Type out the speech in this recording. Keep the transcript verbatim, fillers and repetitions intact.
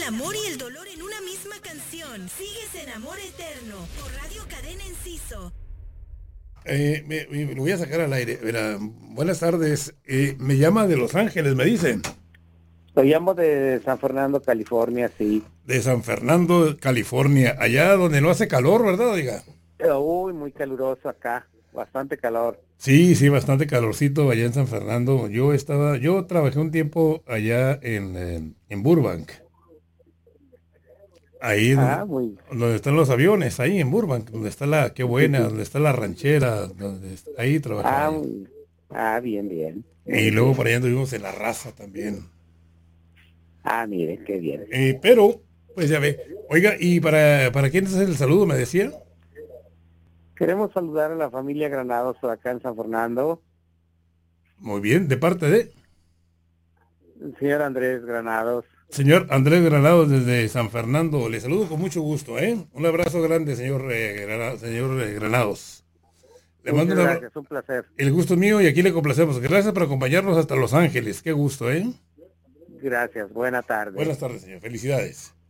el amor y el dolor en una misma canción. Sigues en Amor Eterno por Radio Cadena Enciso. Eh, me, me, lo voy a sacar al aire. Verá, buenas tardes. Eh, me llama de Los Ángeles, me dicen. Lo llamo de San Fernando, California, sí. De San Fernando, California. Allá donde no hace calor, ¿verdad, oiga? Uy, muy caluroso acá. Bastante calor. Sí, sí, bastante calorcito allá en San Fernando. Yo estaba, yo trabajé un tiempo allá en, en, en Burbank. Ahí Ah, donde, muy... donde están los aviones, ahí en Burbank, donde está la, qué buena, donde está la ranchera, donde está- ahí trabajaba. Ah, yo. muy- ah, bien, bien. Y Muy luego bien. por allá anduvimos en La Raza también. Ah, mire, qué bien. Eh, pero, pues ya ve. Oiga, ¿y para, para quién es el saludo, me decía? Queremos saludar a la familia Granados por acá en San Fernando. Muy bien, de parte de El señor Andrés Granados. señor Andrés Granados desde San Fernando. Le saludo con mucho gusto, ¿eh? Un abrazo grande, señor, eh, Grana- señor eh, Granados. Le mando Muchas un abra- gracias, un placer. el gusto es mío y aquí le complacemos. Gracias por acompañarnos hasta Los Ángeles. Qué gusto, ¿eh? Gracias, buena tarde. Buenas tardes, señor. Felicidades.